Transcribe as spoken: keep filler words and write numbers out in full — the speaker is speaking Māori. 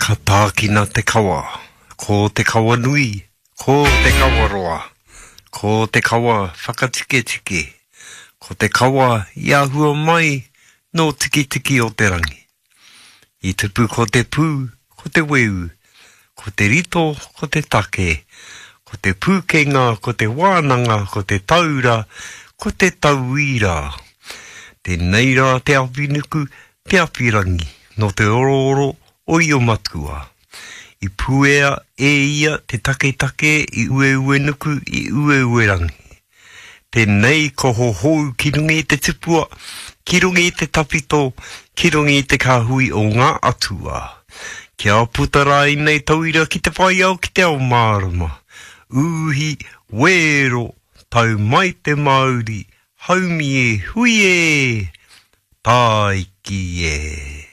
Ka tākina te kawa, ko te kawa nui, ko te kawa roa, ko te kawa whakatike tike, ko te kawa iahua mai no tiki tiki o te rangi. I te pū ko te pū, ko te weu, ko te rito, ko te take, ko te pūkenga, ko te wānanga, ko te taura, ko te tauira. Te neira te apinuku, te apirangi, no te oro o i o matua. I puea e ia te take take i ue ue nuku i ue ue rangi. Te nei ko ho hou ki rungi te tipua, ki rungi te tapito, ki rungi te kahui o ngā atua. Kia putara i nei tauira ki te whai au ki te ao mārama. Uhi, wero, tau mai te Māori, haumi e hui e, taiki e.